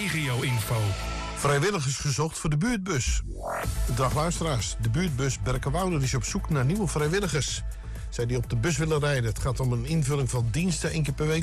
regio-info. Vrijwilligers gezocht voor de buurtbus. Dag luisteraars, de buurtbus Berkenwoude is op zoek naar nieuwe vrijwilligers. Zij die op de bus willen rijden. Het gaat om een invulling van diensten 1 keer per week